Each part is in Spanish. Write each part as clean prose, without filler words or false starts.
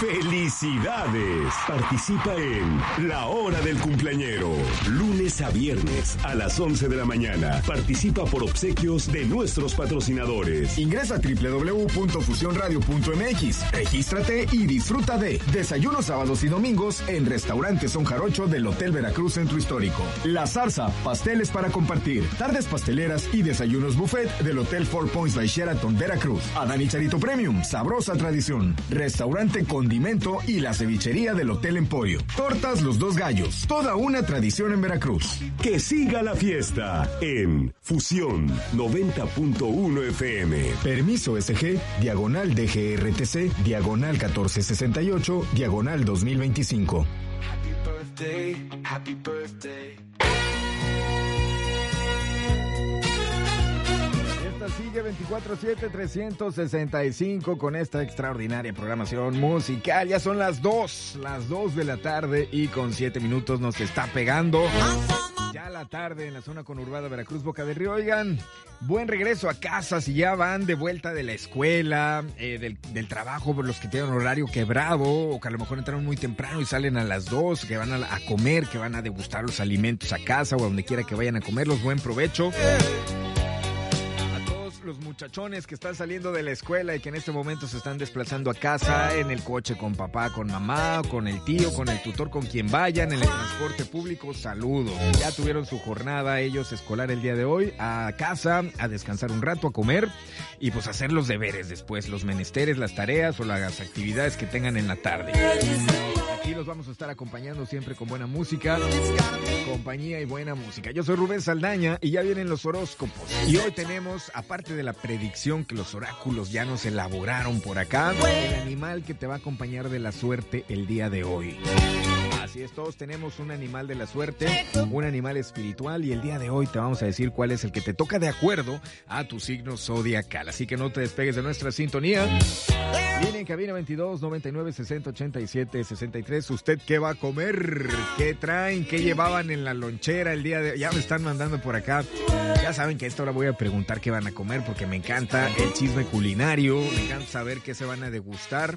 ¡Felicidades! Participa en La Hora del Cumpleañero. Lunes a viernes a las 11 de la mañana. Participa por obsequios de nuestros patrocinadores. Ingresa a www.fusionradio.mx. Regístrate y disfruta de desayunos sábados y domingos en Restaurante Son Jarocho del Hotel Veracruz Centro Histórico. La Zarza, pasteles para compartir. Tardes pasteleras y desayunos buffet del Hotel Four Points by Sheraton Veracruz. Adán y Charito Premium, sabrosa tradición. Restaurante Condimento y la cevichería del Hotel Emporio. Tortas Los Dos Gallos, toda una tradición en Veracruz. Que siga la fiesta en Fusión 90.1 FM. Permiso SG, diagonal DGRTC, diagonal 1468, diagonal 2025. Happy birthday, happy birthday. Sigue 24/7-365 con esta extraordinaria programación musical. Ya son las 2 de la tarde y con 7 minutos nos está pegando ya la tarde en la zona conurbada Veracruz, Boca del Río. Oigan, buen regreso a casa si ya van de vuelta de la escuela, del trabajo, por los que tienen horario quebrado o que a lo mejor entraron muy temprano y salen a las 2, que van a comer, que van a degustar los alimentos a casa o a donde quiera que vayan a comerlos. Buen provecho. Los muchachones que están saliendo de la escuela y que en este momento se están desplazando a casa, en el coche con papá, con mamá, con el tío, con el tutor, con quien vayan, en el transporte público, saludos. Ya tuvieron su jornada ellos escolar el día de hoy, a casa, a descansar un rato, a comer y pues hacer los deberes después, los menesteres, las tareas o las actividades que tengan en la tarde. Aquí los vamos a estar acompañando siempre con buena música, compañía y buena música. Yo soy Rubén Saldaña y ya vienen los horóscopos. Y hoy tenemos, aparte de la predicción que los oráculos ya nos elaboraron por acá, el animal que te va a acompañar de la suerte el día de hoy. Así es, todos tenemos un animal de la suerte, un animal espiritual, y el día de hoy te vamos a decir cuál es el que te toca de acuerdo a tu signo zodiacal. Así que no te despegues de nuestra sintonía. Viene en cabina 22 99 60 87 63. ¿Usted qué va a comer? ¿Qué traen? ¿Qué llevaban en la lonchera el día de hoy? Ya me están mandando por acá. Ya saben que a esta hora voy a preguntar qué van a comer porque me encanta el chisme culinario. Me encanta saber qué se van a degustar.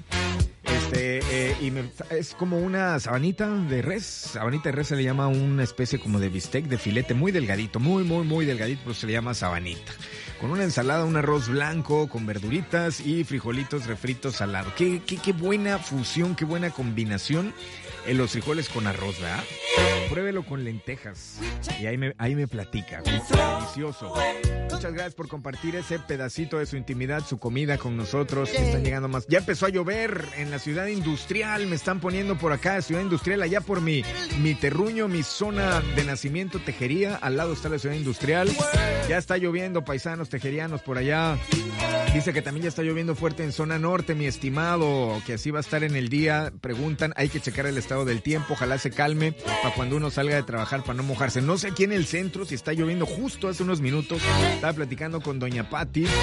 Es como una sabanita de res. Sabanita de res se le llama una especie como de bistec, de filete muy delgadito, muy delgadito, pero se le llama sabanita. Con una ensalada, un arroz blanco con verduritas y frijolitos refritos al lado. Qué buena fusión, qué buena combinación los frijoles con arroz, ¿verdad? Pruébelo con lentejas y ahí me platica. Delicioso. Muchas gracias por compartir ese pedacito de su intimidad, su comida con nosotros. Están llegando más. Ya empezó a llover en la ciudad industrial. Me están poniendo por acá, ciudad industrial, allá por mi terruño, mi zona de nacimiento, Tejería. Al lado está la ciudad industrial. Ya está lloviendo, paisanos tejerianos por allá. Dice que también ya está lloviendo fuerte en zona norte, mi estimado, que así va a estar en el día. Preguntan, hay que checar el estado del tiempo, ojalá se calme para cuando uno salga de trabajar para no mojarse. No sé aquí en el centro si está lloviendo. Justo hace unos minutos estaba platicando con doña Patti